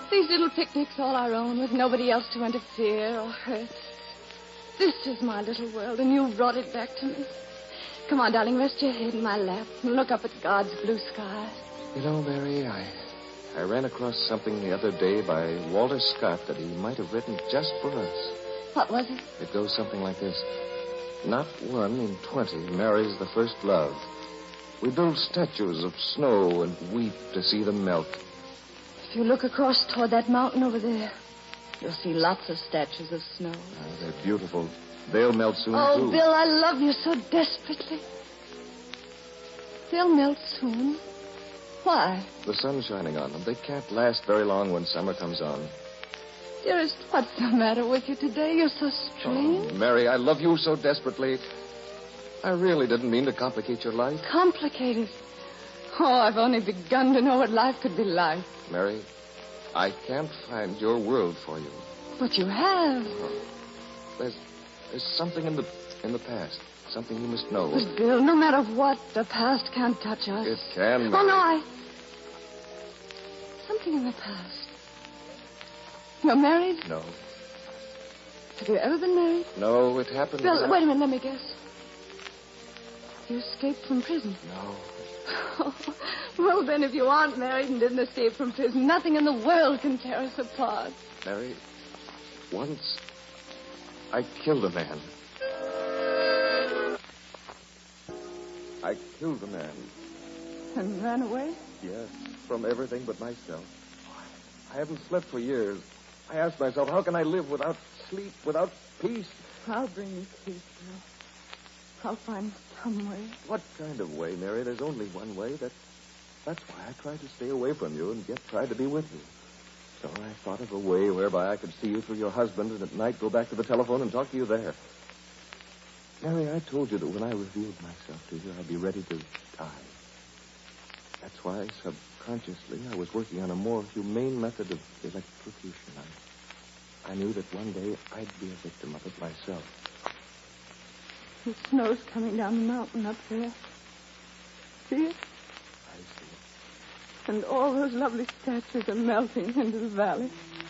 These little picnics all our own, with nobody else to interfere or hurt. This is my little world, and you brought it back to me. Come on, darling, rest your head in my lap and look up at God's blue sky. You know, Mary, I ran across something the other day by Walter Scott that he might have written just for us. What was it? It goes something like this. Not one in 20 marries the first love. We build statues of snow and weep to see them melt. If you look across toward that mountain over there, you'll see lots of statues of snow. They're beautiful. They'll melt soon, too. Oh, Bill, I love you so desperately. They'll melt soon. Why? The sun's shining on them. They can't last very long when summer comes on. Dearest, what's the matter with you today? You're so strange. Oh, Mary, I love you so desperately. I really didn't mean to complicate your life. Complicated? Oh, I've only begun to know what life could be like. Mary, I can't find your world for you. But you have. There's something in the past. Something you must know. But, Bill, no matter what, the past can't touch us. It can, Mary. Oh, no, Something in the past. You're married? No. Have you ever been married? No, it happened... Bill, wait a minute, let me guess. You escaped from prison? No. Well, then, if you aren't married and didn't escape from prison, nothing in the world can tear us apart. Mary, once I killed a man. I killed a man. And ran away? Yes, from everything but myself. I haven't slept for years. I asked myself, how can I live without sleep, without peace? I'll bring you peace, Bill. I'll find some way. What kind of way, Mary? There's only one way. That's why I tried to stay away from you and yet tried to be with you. So I thought of a way whereby I could see you through your husband and at night go back to the telephone and talk to you there. Mary, I told you that when I revealed myself to you, I'd be ready to die. That's why, subconsciously, I was working on a more humane method of electrocution. I knew that one day I'd be a victim of it myself. The snow's coming down the mountain up there. See it? I see it. And all those lovely statues are melting into the valley.